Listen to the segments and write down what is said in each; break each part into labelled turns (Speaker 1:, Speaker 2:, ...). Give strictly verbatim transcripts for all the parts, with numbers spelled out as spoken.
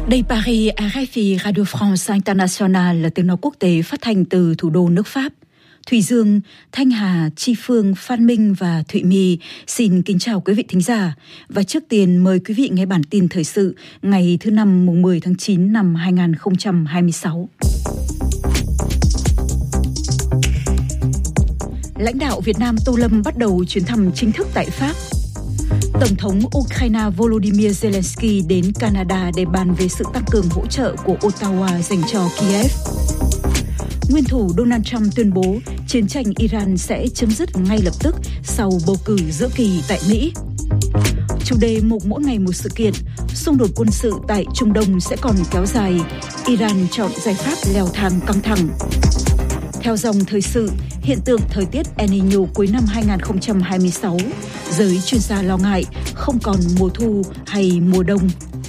Speaker 1: Đây Paris, R F I Radio France International là tiếng nói quốc tế phát thanh từ thủ đô nước Pháp. Thùy Dương, Thanh Hà, Chi Phương, Phan Minh và Thụy My xin kính chào quý vị thính giả. Và trước tiên mời quý vị nghe bản tin thời sự ngày thứ năm mùng mười tháng chín năm hai nghìn không trăm hai mươi sáu. Lãnh đạo Việt Nam Tô Lâm bắt đầu chuyến thăm chính thức tại Pháp. Tổng thống Ukraine Volodymyr Zelensky đến Canada để bàn về sự tăng cường hỗ trợ của Ottawa dành cho Kiev. Nguyên thủ Donald Trump tuyên bố chiến tranh Iran sẽ chấm dứt ngay lập tức sau bầu cử giữa kỳ tại Mỹ. Chủ đề mục mỗi ngày một sự kiện, xung đột quân sự tại Trung Đông sẽ còn kéo dài. Iran chọn giải pháp leo thang căng thẳng. Theo dòng thời sự, hiện tượng thời tiết El Niño cuối năm hai nghìn không trăm hai mươi sáu, giới chuyên gia lo ngại không còn mùa thu hay mùa đông.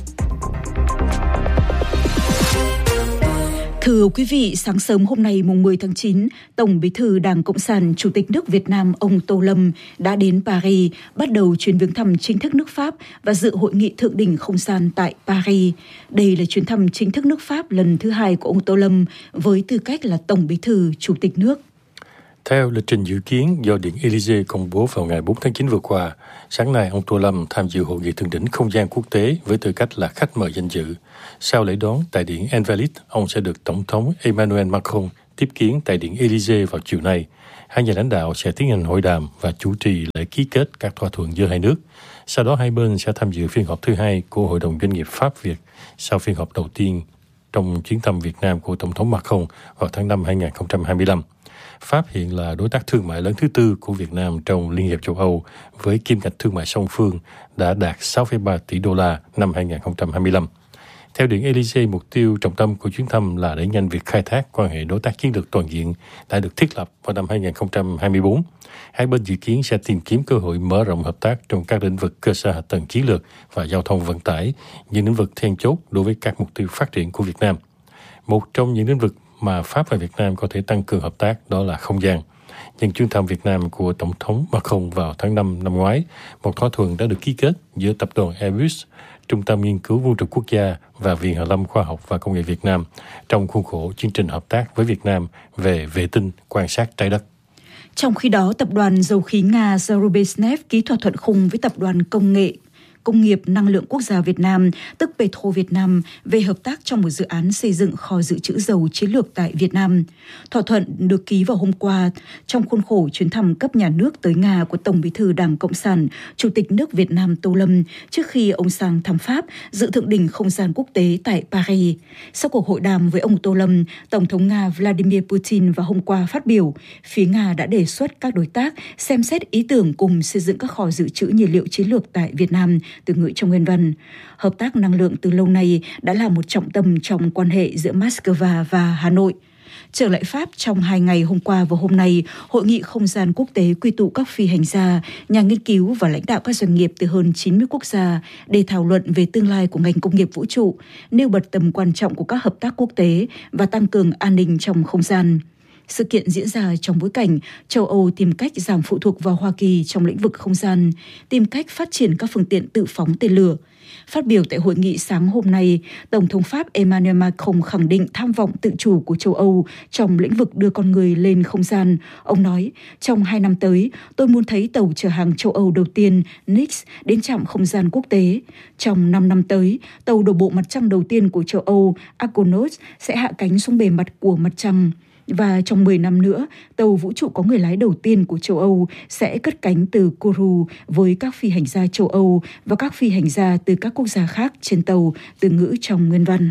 Speaker 1: Thưa quý vị, sáng sớm hôm nay mùng mười tháng chín, Tổng Bí thư Đảng Cộng sản Chủ tịch nước Việt Nam ông Tô Lâm đã đến Paris, bắt đầu chuyến viếng thăm chính thức nước Pháp và dự hội nghị thượng đỉnh không gian tại Paris. Đây là chuyến thăm chính thức nước Pháp lần thứ hai của ông Tô Lâm với tư cách là Tổng Bí thư Chủ tịch nước.
Speaker 2: Theo lịch trình dự kiến do Điện Élysée công bố vào ngày bốn tháng chín vừa qua, sáng nay ông Tô Lâm tham dự hội nghị thượng đỉnh không gian quốc tế với tư cách là khách mời danh dự. Sau lễ đón tại Điện Invalides, ông sẽ được Tổng thống Emmanuel Macron tiếp kiến tại Điện Élysée vào chiều nay. Hai nhà lãnh đạo sẽ tiến hành hội đàm và chủ trì lễ ký kết các thỏa thuận giữa hai nước. Sau đó hai bên sẽ tham dự phiên họp thứ hai của Hội đồng Doanh nghiệp Pháp-Việt sau phiên họp đầu tiên trong chuyến thăm Việt Nam của Tổng thống Macron vào tháng năm hai nghìn không trăm hai mươi lăm. Pháp hiện là đối tác thương mại lớn thứ tư của Việt Nam trong Liên hiệp châu Âu với kim ngạch thương mại song phương đã đạt sáu phẩy ba tỷ đô la năm hai nghìn không trăm hai mươi lăm. Theo Điện Élysée, mục tiêu trọng tâm của chuyến thăm là đẩy nhanh việc khai thác quan hệ đối tác chiến lược toàn diện đã được thiết lập vào năm hai nghìn không trăm hai mươi bốn. Hai bên dự kiến sẽ tìm kiếm cơ hội mở rộng hợp tác trong các lĩnh vực cơ sở hạ tầng chiến lược và giao thông vận tải, những lĩnh vực then chốt đối với các mục tiêu phát triển của Việt Nam. Một trong những lĩnh vực mà Pháp và Việt Nam có thể tăng cường hợp tác đó là không gian. Nhân chuyến thăm Việt Nam của Tổng thống Macron vào tháng năm năm ngoái, một thỏa thuận đã được ký kết giữa tập đoàn Airbus, Trung tâm Nghiên cứu Vũ trụ Quốc gia và Viện Hàn lâm Khoa học và Công nghệ Việt Nam trong khuôn khổ chương trình hợp tác với Việt Nam về vệ tinh quan sát trái đất.
Speaker 1: Trong khi đó, tập đoàn dầu khí Nga Zarubezhnev ký thỏa thuận khung với tập đoàn công nghệ Công nghiệp Năng lượng Quốc gia Việt Nam, tức Petro Việt Nam, về hợp tác trong một dự án xây dựng kho dự trữ dầu chiến lược tại Việt Nam. Thỏa thuận được ký vào hôm qua trong khuôn khổ chuyến thăm cấp nhà nước tới Nga của Tổng Bí thư Đảng Cộng sản, Chủ tịch nước Việt Nam Tô Lâm, trước khi ông sang thăm Pháp, dự thượng đỉnh không gian quốc tế tại Paris. Sau cuộc hội đàm với ông Tô Lâm, Tổng thống Nga Vladimir Putin vào hôm qua phát biểu, phía Nga đã đề xuất các đối tác xem xét ý tưởng cùng xây dựng các kho dự trữ nhiên liệu chiến lược tại Việt Nam, từ ngữ trong nguyên văn. Hợp tác năng lượng từ lâu nay đã là một trọng tâm trong quan hệ giữa Moscow và Hà Nội. Trở lại Pháp, trong hai ngày hôm qua và hôm nay, Hội nghị không gian quốc tế quy tụ các phi hành gia, nhà nghiên cứu và lãnh đạo các doanh nghiệp từ hơn chín mươi quốc gia để thảo luận về tương lai của ngành công nghiệp vũ trụ, nêu bật tầm quan trọng của các hợp tác quốc tế và tăng cường an ninh trong không gian. Sự kiện diễn ra trong bối cảnh châu Âu tìm cách giảm phụ thuộc vào Hoa Kỳ trong lĩnh vực không gian, tìm cách phát triển các phương tiện tự phóng tên lửa. Phát biểu tại hội nghị sáng hôm nay, Tổng thống Pháp Emmanuel Macron khẳng định tham vọng tự chủ của châu Âu trong lĩnh vực đưa con người lên không gian. Ông nói, trong hai năm tới, tôi muốn thấy tàu chở hàng châu Âu đầu tiên, Nix, đến trạm không gian quốc tế. Trong năm năm tới, tàu đổ bộ mặt trăng đầu tiên của châu Âu, Argonaut, sẽ hạ cánh xuống bề mặt của mặt trăng. Và trong mười năm nữa, tàu vũ trụ có người lái đầu tiên của châu Âu sẽ cất cánh từ Kourou với các phi hành gia châu Âu và các phi hành gia từ các quốc gia khác trên tàu, từ ngữ trong nguyên văn.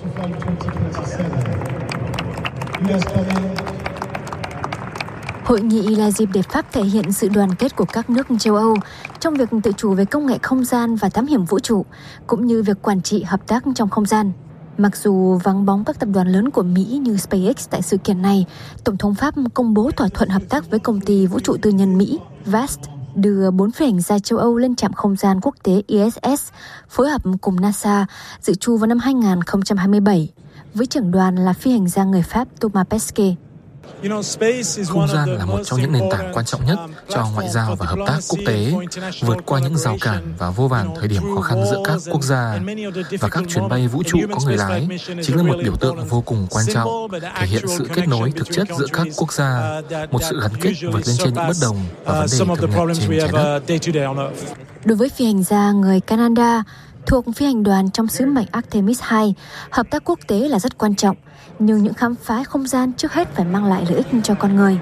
Speaker 3: Hội nghị là dịp để Pháp thể hiện sự đoàn kết của các nước châu Âu trong việc tự chủ về công nghệ không gian và thám hiểm vũ trụ, cũng như việc quản trị hợp tác trong không gian. Mặc dù vắng bóng các tập đoàn lớn của Mỹ như SpaceX tại sự kiện này, Tổng thống Pháp công bố thỏa thuận hợp tác với công ty vũ trụ tư nhân Mỹ Vast đưa bốn phi hành gia châu Âu lên trạm không gian quốc tế I S S, phối hợp cùng NASA, dự trù vào năm hai nghìn không trăm hai mươi bảy, với trưởng đoàn là phi hành gia người Pháp Thomas Pesquet.
Speaker 4: Không gian là một trong những nền tảng quan trọng nhất cho ngoại giao và hợp tác quốc tế, vượt qua những rào cản và vô vàn thời điểm khó khăn giữa các quốc gia. Và các chuyến bay vũ trụ có người lái chính là một biểu tượng vô cùng quan trọng, thể hiện sự kết nối thực chất giữa các quốc gia, một sự gắn kết vượt lên trên những bất đồng và vấn đề thường nhật trên trái đất.
Speaker 3: Đối với phi hành gia người Canada thuộc phi hành đoàn trong sứ mệnh Artemis hai, hợp tác quốc tế là rất quan trọng, nhưng những khám phá không gian trước hết phải mang lại lợi ích cho con người.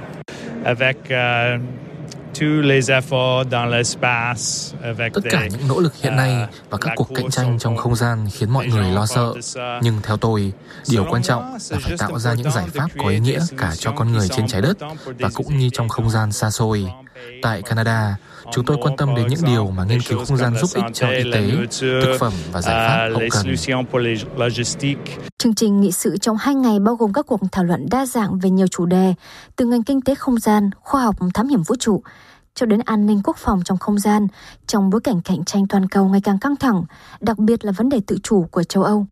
Speaker 4: Tất cả những nỗ lực hiện nay và các cuộc cạnh tranh trong không gian khiến mọi người lo sợ. Nhưng theo tôi, điều quan trọng là phải tạo ra những giải pháp có ý nghĩa cả cho con người trên trái đất và cũng như trong không gian xa xôi. Tại Canada, chúng tôi quan tâm đến những điều mà nghiên cứu không gian giúp ích cho y tế, thực phẩm và giải pháp hậu cần.
Speaker 3: Chương trình nghị sự trong hai ngày bao gồm các cuộc thảo luận đa dạng về nhiều chủ đề, từ ngành kinh tế không gian, khoa học thám hiểm vũ trụ, cho đến an ninh quốc phòng trong không gian, trong bối cảnh cạnh tranh toàn cầu ngày càng căng thẳng, đặc biệt là vấn đề tự chủ của châu Âu.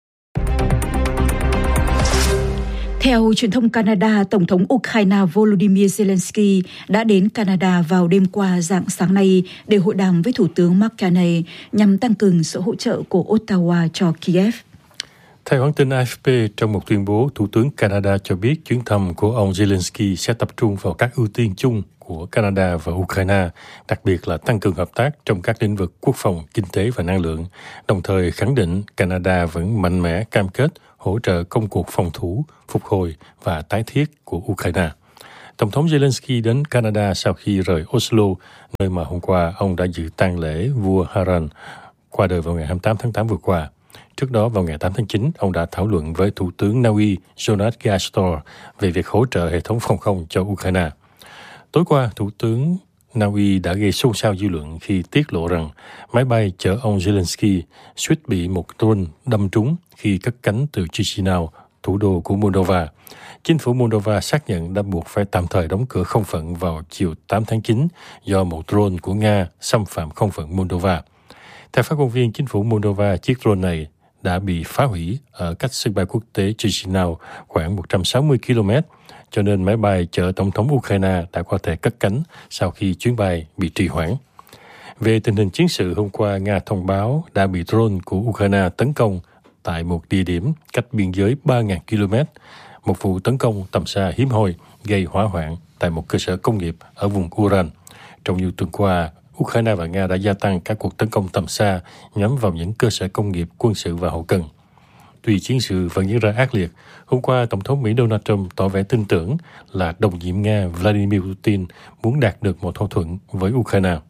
Speaker 1: Theo truyền thông Canada, Tổng thống Ukraine Volodymyr Zelensky đã đến Canada vào đêm qua rạng sáng nay để hội đàm với Thủ tướng Mark Carney nhằm tăng cường sự hỗ trợ của Ottawa cho Kiev.
Speaker 2: Theo hãng tin a ép pê, trong một tuyên bố, Thủ tướng Canada cho biết chuyến thăm của ông Zelensky sẽ tập trung vào các ưu tiên chung của Canada và Ukraine, đặc biệt là tăng cường hợp tác trong các lĩnh vực quốc phòng, kinh tế và năng lượng, đồng thời khẳng định Canada vẫn mạnh mẽ cam kết hỗ trợ công cuộc phòng thủ, phục hồi và tái thiết của Ukraine. Tổng thống Zelensky đến Canada sau khi rời Oslo, nơi mà hôm qua ông đã dự tang lễ vua Harald qua đời vào ngày hai mươi tám tháng tám vừa qua. Trước đó, vào ngày tám tháng chín, ông đã thảo luận với Thủ tướng Na Uy Jonas Garstor về việc hỗ trợ hệ thống phòng không cho Ukraine. Tối qua, Thủ tướng Na Uy đã gây xôn xao dư luận khi tiết lộ rằng máy bay chở ông Zelensky suýt bị một drone đâm trúng khi cất cánh từ Chisinau, thủ đô của Moldova. Chính phủ Moldova xác nhận đã buộc phải tạm thời đóng cửa không phận vào chiều tám tháng chín do một drone của Nga xâm phạm không phận Moldova. Theo phát ngôn viên chính phủ Moldova, chiếc drone này đã bị phá hủy ở cách sân bay quốc tế Chisinau khoảng một trăm sáu mươi ki lô mét, cho nên máy bay chở Tổng thống Ukraine đã có thể cất cánh sau khi chuyến bay bị trì hoãn. Về tình hình chiến sự, hôm qua Nga thông báo đã bị drone của Ukraine tấn công tại một địa điểm cách biên giới ba nghìn ki lô mét, một vụ tấn công tầm xa hiếm hoi gây hỏa hoạn tại một cơ sở công nghiệp ở vùng Uran. Trong nhiều tuần qua, Ukraine và Nga đã gia tăng các cuộc tấn công tầm xa nhắm vào những cơ sở công nghiệp, quân sự và hậu cần. Tuy chiến sự vẫn diễn ra ác liệt, hôm qua Tổng thống Mỹ Donald Trump tỏ vẻ tin tưởng là đồng nhiệm Nga Vladimir Putin muốn đạt được một thỏa thuận với Ukraine.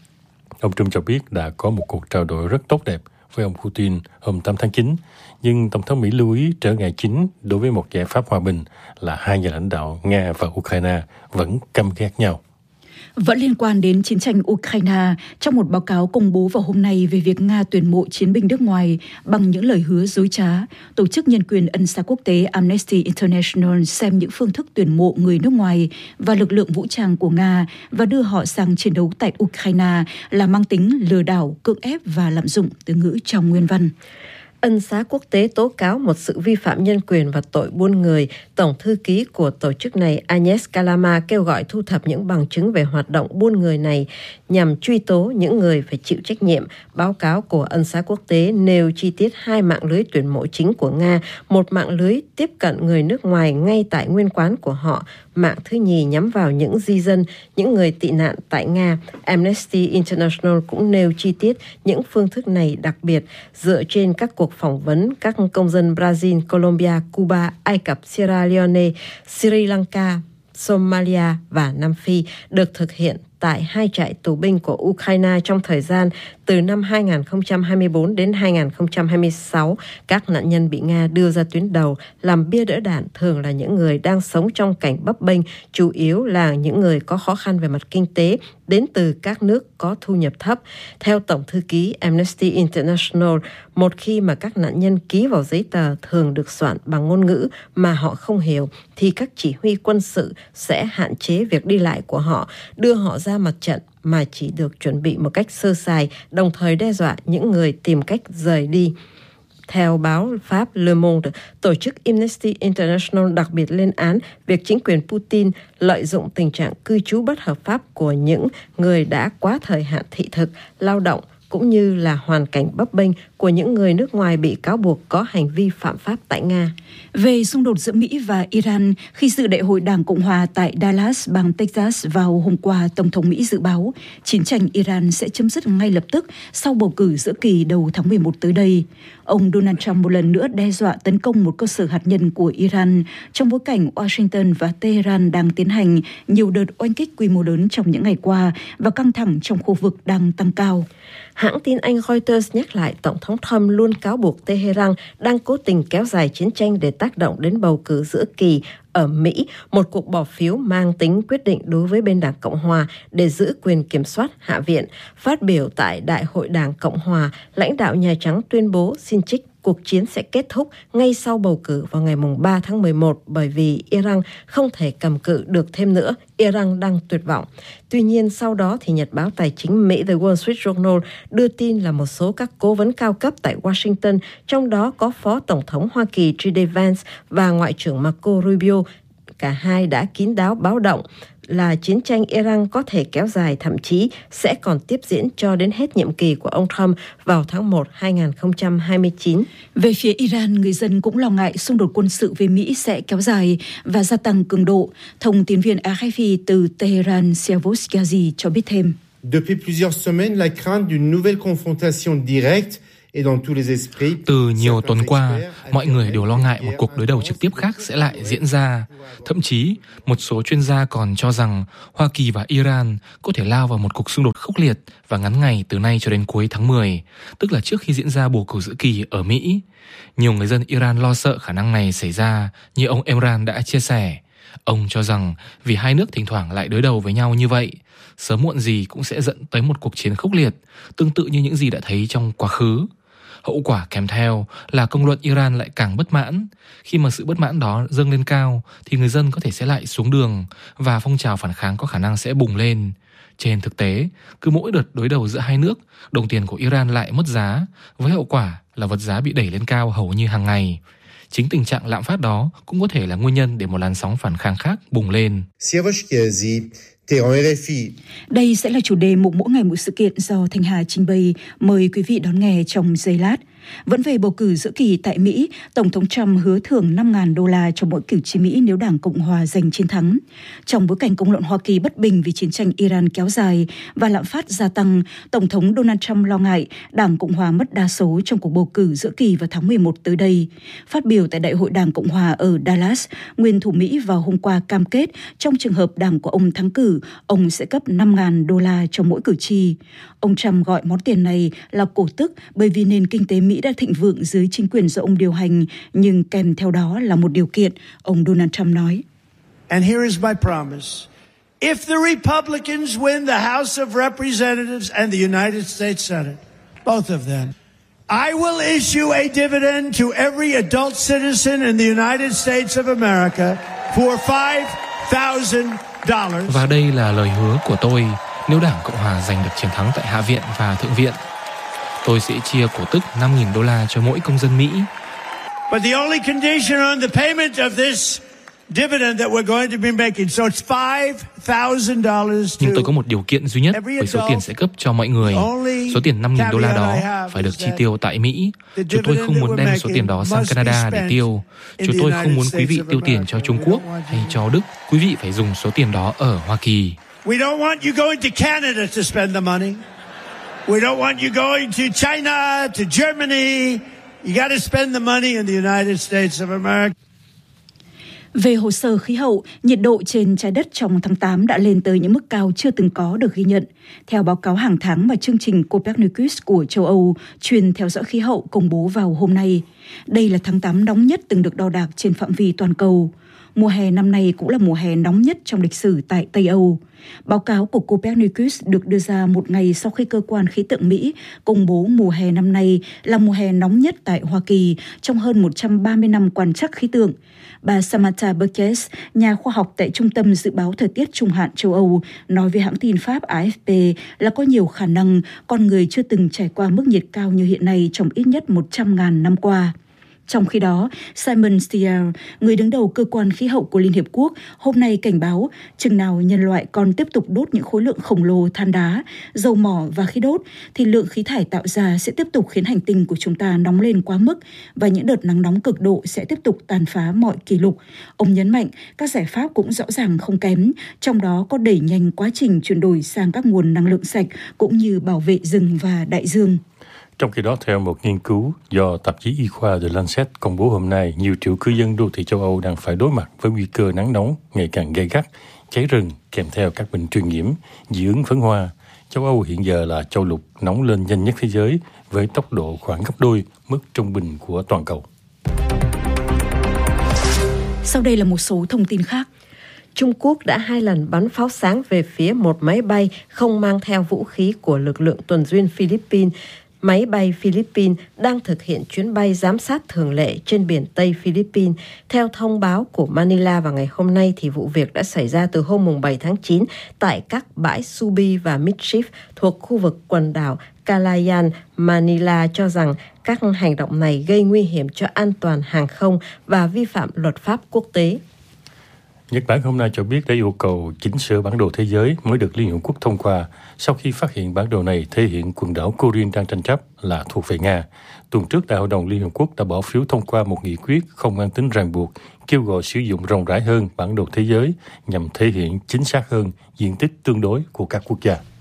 Speaker 2: Ông Trump cho biết đã có một cuộc trao đổi rất tốt đẹp với ông Putin hôm tám tháng chín, nhưng Tổng thống Mỹ lưu ý trở ngại chính đối với một giải pháp hòa bình là hai nhà lãnh đạo Nga và Ukraine vẫn căm ghét nhau.
Speaker 1: Vẫn liên quan đến chiến tranh Ukraine, trong một báo cáo công bố vào hôm nay về việc Nga tuyển mộ chiến binh nước ngoài bằng những lời hứa dối trá, Tổ chức Nhân quyền Ân xá Quốc tế Amnesty International xem những phương thức tuyển mộ người nước ngoài và lực lượng vũ trang của Nga và đưa họ sang chiến đấu tại Ukraine là mang tính lừa đảo, cưỡng ép và lạm dụng, từ ngữ trong nguyên văn.
Speaker 5: Ân xá quốc tế tố cáo một sự vi phạm nhân quyền và tội buôn người. Tổng thư ký của tổ chức này Agnes Calama kêu gọi thu thập những bằng chứng về hoạt động buôn người này nhằm truy tố những người phải chịu trách nhiệm. Báo cáo của Ân xá quốc tế nêu chi tiết hai mạng lưới tuyển mộ chính của Nga, một mạng lưới tiếp cận người nước ngoài ngay tại nguyên quán của họ, mạng thứ nhì nhắm vào những di dân, những người tị nạn tại Nga. Amnesty International cũng nêu chi tiết những phương thức này đặc biệt dựa trên các cuộc phỏng vấn các công dân Brazil, Colombia, Cuba, Ai Cập, Sierra Leone, Sri Lanka, Somalia và Nam Phi được thực hiện tại hai trại tù binh của Ukraine trong thời gian từ năm hai nghìn không trăm hai mươi tư đến hai nghìn không trăm hai mươi sáu. Các nạn nhân bị Nga đưa ra tuyến đầu làm bia đỡ đạn thường là những người đang sống trong cảnh bấp bênh, chủ yếu là những người có khó khăn về mặt kinh tế, đến từ các nước có thu nhập thấp. Theo Tổng thư ký Amnesty International, một khi mà các nạn nhân ký vào giấy tờ thường được soạn bằng ngôn ngữ mà họ không hiểu, thì các chỉ huy quân sự sẽ hạn chế việc đi lại của họ, đưa họ ra mặt trận mà chỉ được chuẩn bị một cách sơ sài, đồng thời đe dọa những người tìm cách rời đi. Theo báo Pháp Le Monde, tổ chức Amnesty International đặc biệt lên án việc chính quyền Putin lợi dụng tình trạng cư trú bất hợp pháp của những người đã quá thời hạn thị thực, lao động, cũng như là hoàn cảnh bấp bênh của những người nước ngoài bị cáo buộc có hành vi phạm pháp tại Nga.
Speaker 1: Về xung đột giữa Mỹ và Iran, khi dự đại hội Đảng Cộng hòa tại Dallas, bang Texas vào hôm qua, Tổng thống Mỹ dự báo chiến tranh Iran sẽ chấm dứt ngay lập tức sau bầu cử giữa kỳ đầu tháng mười một tới đây. Ông Donald Trump một lần nữa đe dọa tấn công một cơ sở hạt nhân của Iran trong bối cảnh Washington và Tehran đang tiến hành nhiều đợt oanh kích quy mô lớn trong những ngày qua và căng thẳng trong khu vực đang tăng cao.
Speaker 5: Hãng tin Anh Reuters nhắc lại Tổng thống Trump luôn cáo buộc Tehran đang cố tình kéo dài chiến tranh để tác động đến bầu cử giữa kỳ ở Mỹ, một cuộc bỏ phiếu mang tính quyết định đối với bên Đảng Cộng Hòa để giữ quyền kiểm soát Hạ viện. Phát biểu tại Đại hội Đảng Cộng Hòa, lãnh đạo Nhà Trắng tuyên bố xin trích cuộc chiến sẽ kết thúc ngay sau bầu cử vào ngày ba tháng mười một bởi vì Iran không thể cầm cự được thêm nữa. Iran đang tuyệt vọng. Tuy nhiên, sau đó thì Nhật báo Tài chính Mỹ The Wall Street Journal đưa tin là một số các cố vấn cao cấp tại Washington, trong đó có Phó Tổng thống Hoa Kỳ gi đi Vance và Ngoại trưởng Marco Rubio, cả hai đã kín đáo báo động là chiến tranh Iran có thể kéo dài, thậm chí sẽ còn tiếp diễn cho đến hết nhiệm kỳ của ông Trump vào tháng một năm hai nghìn không trăm hai mươi chín.
Speaker 1: Về phía Iran, người dân cũng lo ngại xung đột quân sự với Mỹ sẽ kéo dài và gia tăng cường độ. Thông tín viên a ép pê từ Tehran, Siavosh Ghazi cho biết thêm.
Speaker 6: Depuis plusieurs semaines, la crainte d'une nouvelle confrontation directe.
Speaker 4: Từ nhiều tuần qua, mọi người đều lo ngại một cuộc đối đầu trực tiếp khác sẽ lại diễn ra. Thậm chí, một số chuyên gia còn cho rằng Hoa Kỳ và Iran có thể lao vào một cuộc xung đột khốc liệt và ngắn ngày từ nay cho đến cuối tháng mười, tức là trước khi diễn ra bầu cử giữa kỳ ở Mỹ. Nhiều người dân Iran lo sợ khả năng này xảy ra, như ông Emran đã chia sẻ. Ông cho rằng vì hai nước thỉnh thoảng lại đối đầu với nhau như vậy, sớm muộn gì cũng sẽ dẫn tới một cuộc chiến khốc liệt, tương tự như những gì đã thấy trong quá khứ. Hậu quả kèm theo là công luận Iran lại càng bất mãn. Khi mà sự bất mãn đó dâng lên cao thì người dân có thể sẽ lại xuống đường và phong trào phản kháng có khả năng sẽ bùng lên. Trên thực tế, cứ mỗi đợt đối đầu giữa hai nước, đồng tiền của Iran lại mất giá, với hậu quả là vật giá bị đẩy lên cao hầu như hàng ngày. Chính tình trạng lạm phát đó cũng có thể là nguyên nhân để một làn sóng phản kháng khác bùng lên.
Speaker 1: Đây sẽ là chủ đề mục mỗi ngày một sự kiện do Thanh Hà trình bày. Mời quý vị đón nghe trong giây lát. Vẫn về bầu cử giữa kỳ tại Mỹ, Tổng thống Trump hứa thưởng năm nghìn đô la cho mỗi cử tri Mỹ nếu Đảng Cộng hòa giành chiến thắng. Trong bối cảnh công luận Hoa Kỳ bất bình vì chiến tranh Iran kéo dài và lạm phát gia tăng, Tổng thống Donald Trump lo ngại Đảng Cộng hòa mất đa số trong cuộc bầu cử giữa kỳ vào tháng mười một tới đây. Phát biểu tại Đại hội Đảng Cộng hòa ở Dallas, nguyên thủ Mỹ vào hôm qua cam kết trong trường hợp đảng của ông thắng cử, ông sẽ cấp năm nghìn đô la cho mỗi cử tri. Ông Trump gọi món tiền này là cổ tức bởi vì nền kinh tế Mỹ đã thịnh vượng dưới chính quyền do ông điều hành, nhưng kèm theo đó là một điều kiện, ông Donald Trump nói.
Speaker 7: And here is my promise. If the Republicans win the House of Representatives and the United States Senate, both of them, I will issue a dividend to every adult citizen in the United States of America for five thousand dollars.
Speaker 4: Và đây là lời hứa của tôi, nếu Đảng Cộng hòa giành được chiến thắng tại Hạ viện và Thượng viện, tôi sẽ chia cổ tức năm nghìn đô la cho mỗi công dân Mỹ.
Speaker 7: But the only condition on the payment of this dividend that we're going to be making, so it's five thousand dollars.
Speaker 4: Nhưng tôi có một điều kiện duy nhất với số tiền sẽ cấp cho mọi người. Số tiền năm nghìn đô la đó phải được chi tiêu tại Mỹ. Chúng tôi không muốn đem số tiền đó sang Canada để tiêu. Chúng tôi không muốn quý vị tiêu tiền cho Trung Quốc hay cho Đức. Quý vị phải dùng số tiền đó ở Hoa Kỳ.
Speaker 7: We don't want you going to Canada to spend the money. We don't want you going to China, to Germany. You got to spend the money in the United States of America.
Speaker 1: Về hồ sơ khí hậu, nhiệt độ trên trái đất trong tháng tám đã lên tới những mức cao chưa từng có được ghi nhận. Theo báo cáo hàng tháng mà chương trình Copernicus của châu Âu chuyên theo dõi khí hậu công bố vào hôm nay, đây là tháng tám nóng nhất từng được đo đạc trên phạm vi toàn cầu. Mùa hè năm nay cũng là mùa hè nóng nhất trong lịch sử tại Tây Âu. Báo cáo của Copernicus được đưa ra một ngày sau khi cơ quan khí tượng Mỹ công bố mùa hè năm nay là mùa hè nóng nhất tại Hoa Kỳ trong hơn một trăm ba mươi năm quan trắc khí tượng. Bà Samantha Burgess, nhà khoa học tại Trung tâm Dự báo Thời tiết Trung hạn châu Âu, nói với hãng tin Pháp A F P là có nhiều khả năng con người chưa từng trải qua mức nhiệt cao như hiện nay trong ít nhất một trăm nghìn năm qua. Trong khi đó, Simon Stier, người đứng đầu cơ quan khí hậu của Liên Hiệp Quốc, hôm nay cảnh báo chừng nào nhân loại còn tiếp tục đốt những khối lượng khổng lồ than đá, dầu mỏ và khí đốt, thì lượng khí thải tạo ra sẽ tiếp tục khiến hành tinh của chúng ta nóng lên quá mức và những đợt nắng nóng cực độ sẽ tiếp tục tàn phá mọi kỷ lục. Ông nhấn mạnh các giải pháp cũng rõ ràng không kém, trong đó có đẩy nhanh quá trình chuyển đổi sang các nguồn năng lượng sạch cũng như bảo vệ rừng và đại dương.
Speaker 2: Trong khi đó, theo một nghiên cứu do tạp chí y khoa The Lancet công bố hôm nay, nhiều triệu cư dân đô thị châu Âu đang phải đối mặt với nguy cơ nắng nóng ngày càng gay gắt, cháy rừng kèm theo các bệnh truyền nhiễm, dị ứng phấn hoa. Châu Âu hiện giờ là châu lục nóng lên nhanh nhất thế giới với tốc độ khoảng gấp đôi mức trung bình của toàn cầu.
Speaker 1: Sau đây là một số thông tin khác.
Speaker 5: Trung Quốc đã hai lần bắn pháo sáng về phía một máy bay không mang theo vũ khí của lực lượng tuần duyên Philippines. Máy bay Philippines đang thực hiện chuyến bay giám sát thường lệ trên biển Tây Philippines. Theo thông báo của Manila vào ngày hôm nay, thì vụ việc đã xảy ra từ hôm bảy tháng chín tại các bãi Subi và Midship thuộc khu vực quần đảo Calayan. Manila cho rằng các hành động này gây nguy hiểm cho an toàn hàng không và vi phạm luật pháp quốc tế.
Speaker 2: Nhật Bản hôm nay cho biết đã yêu cầu chỉnh sửa bản đồ thế giới mới được Liên Hợp Quốc thông qua sau khi phát hiện bản đồ này thể hiện quần đảo Kuril đang tranh chấp là thuộc về Nga. Tuần trước, Đại hội đồng Liên Hợp Quốc đã bỏ phiếu thông qua một nghị quyết không mang tính ràng buộc, kêu gọi sử dụng rộng rãi hơn bản đồ thế giới nhằm thể hiện chính xác hơn diện tích tương đối của các quốc gia.